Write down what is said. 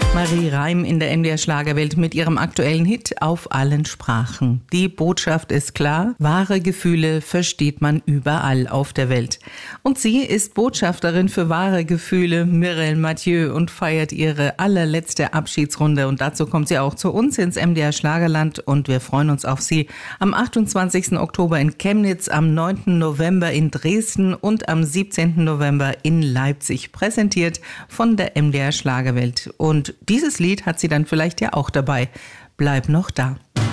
Marie Reim in der MDR Schlagerwelt mit ihrem aktuellen Hit Auf allen Sprachen. Die Botschaft ist klar, wahre Gefühle versteht man überall auf der Welt. Und sie ist Botschafterin für wahre Gefühle, Mireille Mathieu, und feiert ihre allerletzte Abschiedsrunde. Und dazu kommt sie auch zu uns ins MDR Schlagerland und wir freuen uns auf sie am 28. Oktober in Chemnitz, am 9. November in Dresden und am 17. November in Leipzig, präsentiert von der MDR Schlagerwelt. Und dieses Lied hat sie dann vielleicht ja auch dabei. Bleib noch da.